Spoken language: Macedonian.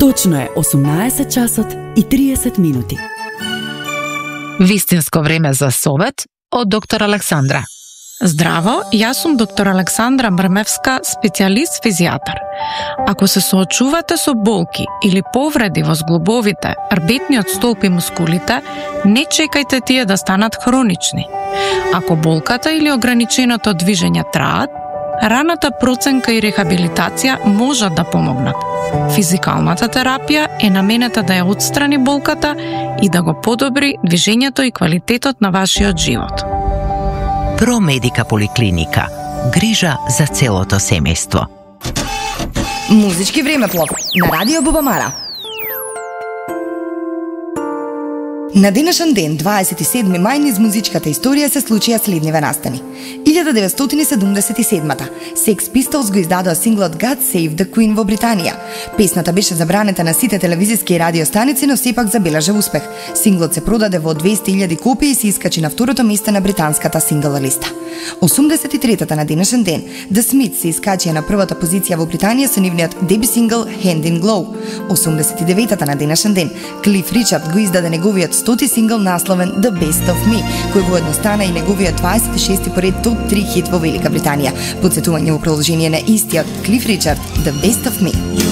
Точно е 18 часот и 30 минути. Вистинско време за совет од доктор Александра. Здраво, јас сум доктор Александра Брмевска, специјалист физијатар. Ако се соочувате со болки или повреди во зглобовите, рбетниот столб и мускулите, не чекајте тие да станат хронични. Ако болката или ограниченото движење траат, раната проценка и рехабилитација можат да помогнат. Физикалната терапија е наменета да ја отстрани болката и да го подобри движењето и квалитетот на вашиот живот. Промедика поликлиника. Грижа за целото семејство. Музички времеплов на Радио Бубамара. На денешен ден, 27 мај, низ музичката историја се случија следниве настани. 1977-та, Sex Pistols го издадоа синглот God Save the Queen во Британија. Песната беше забранета на сите телевизиски и радиостаници, но сепак забележа успех. Синглот се продаде во 200.000 копии и се искачи на второто место на британската сингл листа. 83-та на денешен ден, The Smiths се искачија на првата позиција во Британија со нивниот деби сингл Hand in Glove. 89-та на денешен ден, Клиф Ричард го издаде неговиот 100-ти сингл насловен The Best of Me, кој воедно стана и неговиот 26-ти поред топ 3 хит во Велика Британија. Подсетување во продолжение на истиот Клиф Ричард, The Best of Me.